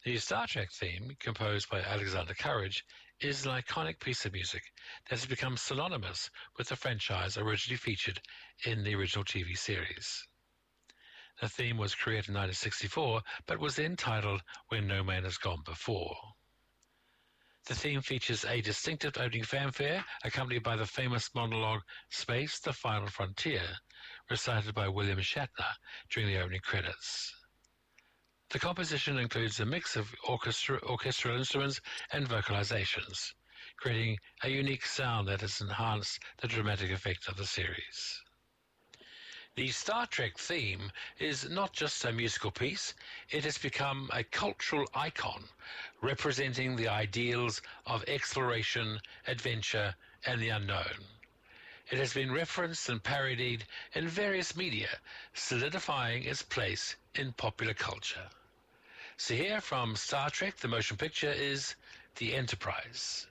The Star Trek theme, composed by Alexander Courage, is an iconic piece of music that has become synonymous with the franchise originally featured in the original TV series. The theme was created in 1964, but was then titled When No Man Has Gone Before. The theme features a distinctive opening fanfare accompanied by the famous monologue Space, the Final Frontier, recited by William Shatner during the opening credits. The composition includes a mix of orchestral instruments and vocalizations, creating a unique sound that has enhanced the dramatic effect of the series. The Star Trek theme is not just a musical piece, it has become a cultural icon representing the ideals of exploration, adventure, and the unknown. It has been referenced and parodied in various media, solidifying its place in popular culture. So here from Star Trek, the motion picture, is The Enterprise.